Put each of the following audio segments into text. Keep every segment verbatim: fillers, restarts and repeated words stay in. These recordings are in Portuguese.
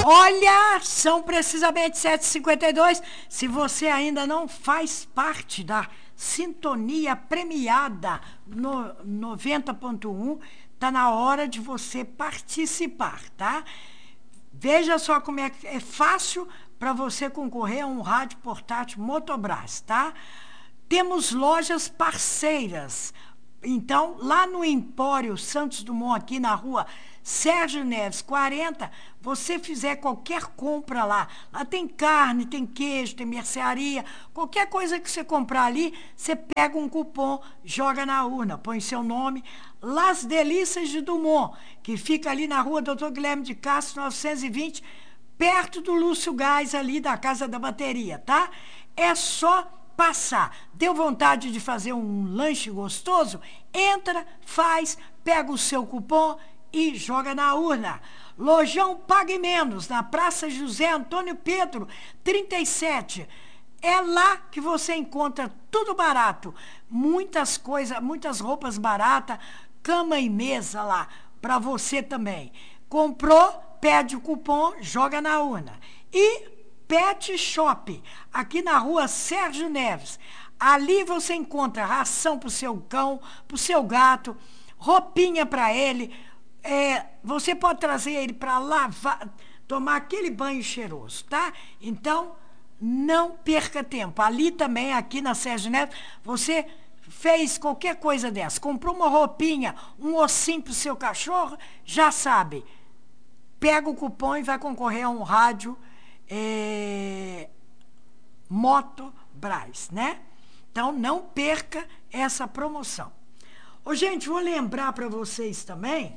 Olha, são precisamente sete e cinquenta e dois. Se você ainda não faz parte da sintonia premiada no noventa ponto um, tá na hora de você participar, tá? Veja só como é, é fácil para você concorrer a um rádio portátil Motobras, tá? Temos lojas parceiras. Então, lá no Empório Santos Dumont, aqui na rua Sérgio Neves quarenta, você fizer qualquer compra lá, lá tem carne, tem queijo, tem mercearia, qualquer coisa que você comprar ali, você pega um cupom, joga na urna, põe seu nome, Las Delícias de Dumont, que fica ali na rua doutor Guilherme de Castro, novecentos e vinte, perto do Lúcio Gás, ali da Casa da Bateria, tá? É só passar. Deu vontade de fazer um lanche gostoso? Entra, faz, pega o seu cupom e joga na urna. Lojão Pague Menos, na Praça José Antônio Pedro, trinta e sete. É lá que você encontra tudo barato. Muitas coisas, muitas roupas baratas, cama e mesa lá, para você também. Comprou, pede o cupom, joga na urna. E Pet Shop, aqui na rua Sérgio Neves. Ali você encontra ração para o seu cão, para o seu gato, roupinha para ele. É, você pode trazer ele para lavar, tomar aquele banho cheiroso, tá? Então, não perca tempo. Ali também, aqui na Sérgio Neves, você fez qualquer coisa dessa. Comprou uma roupinha, um ossinho para o seu cachorro, já sabe. Pega o cupom e vai concorrer a um rádio É, Motobras, né? Então, não perca essa promoção. Ô, gente, vou lembrar para vocês também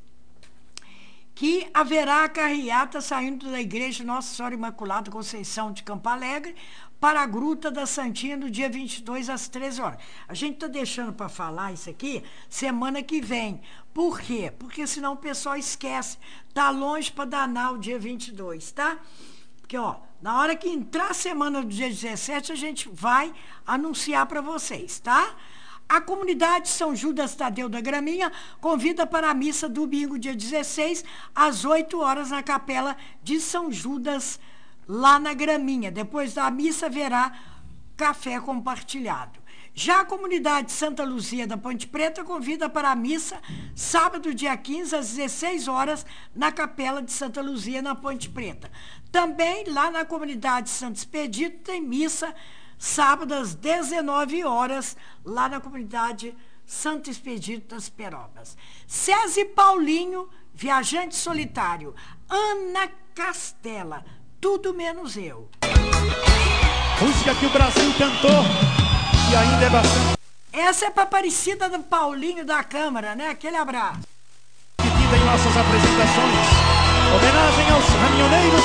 que haverá a carreata saindo da Igreja Nossa Senhora Imaculada Conceição de Campo Alegre para a Gruta da Santinha no dia vinte e dois às treze horas. A gente está deixando para falar isso aqui semana que vem. Por quê? Porque senão o pessoal esquece. Tá longe para danar o dia vinte e dois, tá? Porque, ó, na hora que entrar a semana do dia dezessete, a gente vai anunciar para vocês, tá? A comunidade São Judas Tadeu da Graminha convida para a missa domingo, dia dezesseis, às oito horas, na capela de São Judas, lá na Graminha. Depois da missa haverá café compartilhado. Já a comunidade Santa Luzia da Ponte Preta convida para a missa sábado, dia quinze, às dezesseis horas, na capela de Santa Luzia, na Ponte Preta. Também lá na comunidade Santo Expedito tem missa sábado às dezenove horas, lá na comunidade Santo Expedito das Perobas. César e Paulinho, Viajante Solitário. Ana Castela, Tudo Menos Eu. Música que o Brasil cantou e ainda é bastante. Essa é para Aparecida do Paulinho da Câmara, né? Aquele abraço. Em nossas apresentações, homenagem aos caminhoneiros.